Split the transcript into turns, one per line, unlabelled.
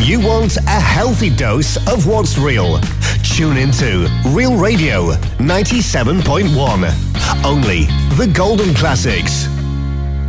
You want a healthy dose of what's real? Tune into Real Radio 97.1. Only the golden classics.